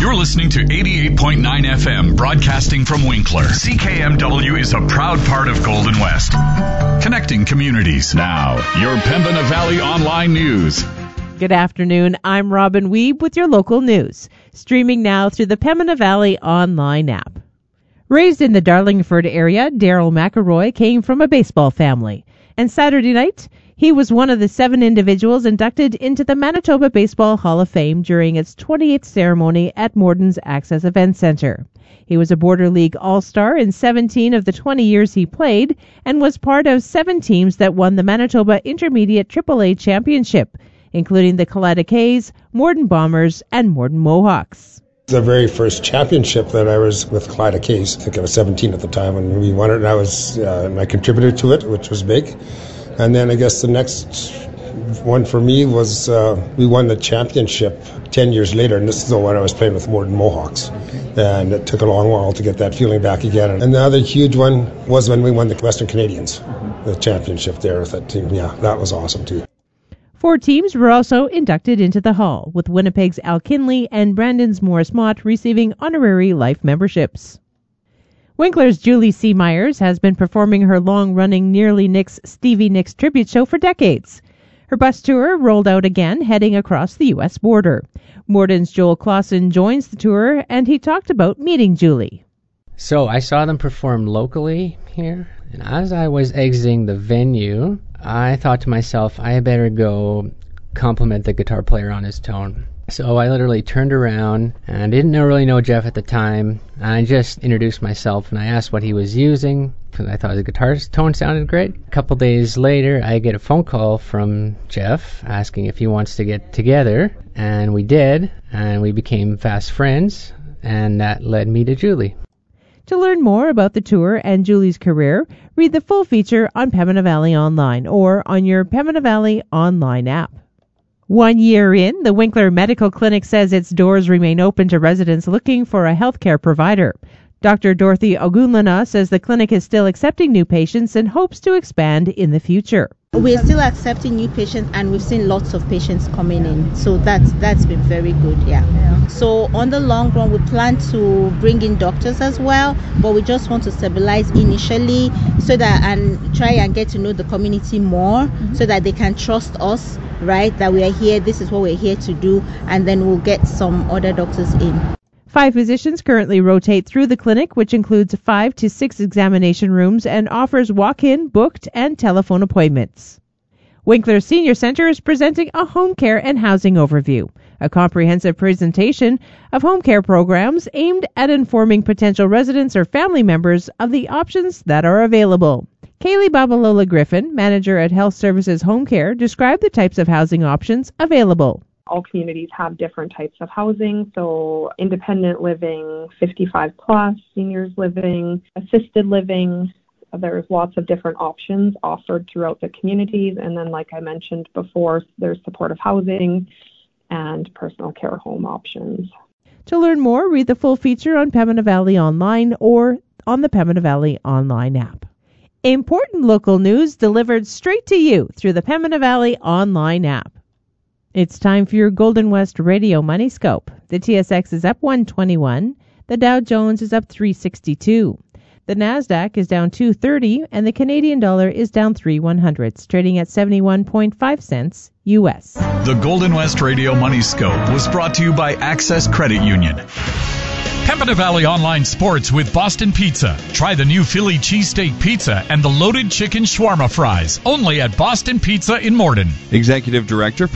You're listening to 88.9 FM, broadcasting from Winkler. CKMW is a proud part of Golden West, connecting communities. Now, your Pembina Valley Online News. Good afternoon. I'm Robin Weeb with your local news, streaming now through the Pembina Valley Online app. Raised in the Darlingford area, Daryl McElroy came from a baseball family, and Saturday night, he was one of the 7 individuals inducted into the Manitoba Baseball Hall of Fame during its 28th ceremony at Morden's Access Event Centre. He was a Border League All-Star in 17 of the 20 years he played and was part of 7 teams that won the Manitoba Intermediate AAA Championship, including the Kalida Kays, Morden Bombers, and Morden Mohawks. The very first championship that I was with Kalida Kays, I think I was 17 at the time when we won it, and I contributed to it, which was big. And then I guess the next one for me was we won the championship 10 years later, and this is the one I was playing with Morden Mohawks. And it took a long while to get that feeling back again. And the other huge one was when we won the Western Canadians, the championship there with that team. Yeah, that was awesome too. 4 teams were also inducted into the Hall, with Winnipeg's Al Kinley and Brandon's Morris Mott receiving honorary life memberships. Winkler's Julie C. Myers has been performing her long-running Nearly Nicks Stevie Nicks tribute show for decades. Her bus tour rolled out again, heading across the U.S. border. Morden's Joel Clausen joins the tour, and he talked about meeting Julie. So I saw them perform locally here, and as I was exiting the venue, I thought to myself, I better go compliment the guitar player on his tone. So I literally turned around, and I didn't really know Jeff at the time. I just introduced myself, and I asked what he was using, because I thought the guitar tone sounded great. A couple days later, I get a phone call from Jeff asking if he wants to get together, and we did, and we became fast friends, and that led me to Julie. To learn more about the tour and Julie's career, read the full feature on Pembina Valley Online or on your Pembina Valley Online app. 1 year in, the Winkler Medical Clinic says its doors remain open to residents looking for a healthcare provider. Dr. Dorothy Ogunlana says the clinic is still accepting new patients and hopes to expand in the future. We're still accepting new patients, and we've seen lots of patients coming in. So that's been very good, yeah. So on the long run, we plan to bring in doctors as well, but we just want to stabilize initially so that and try and get to know the community more so that they can trust us, right? That we are here, this is what we're here to do, and then we'll get some other doctors in. 5 physicians currently rotate through the clinic, which includes 5 to 6 examination rooms and offers walk-in, booked, and telephone appointments. Winkler Senior Center is presenting a home care and housing overview, a comprehensive presentation of home care programs aimed at informing potential residents or family members of the options that are available. Kaylee Babalola Griffin, manager at Health Services Home Care, described the types of housing options available. All communities have different types of housing, so independent living, 55 plus, seniors living, assisted living. There's lots of different options offered throughout the communities. And then, like I mentioned before, there's supportive housing and personal care home options. To learn more, read the full feature on Pembina Valley Online or on the Pembina Valley Online app. Important local news delivered straight to you through the Pembina Valley Online app. It's time for your Golden West Radio Money Scope. The TSX is up 121. The Dow Jones is up 362. The NASDAQ is down 230, and the Canadian dollar is down 3/100, trading at 71.5 cents U.S. The Golden West Radio Money Scope was brought to you by Access Credit Union. Pembina Valley Online Sports with Boston Pizza. Try the new Philly cheesesteak pizza and the loaded chicken shawarma fries, only at Boston Pizza in Morden. Executive Director for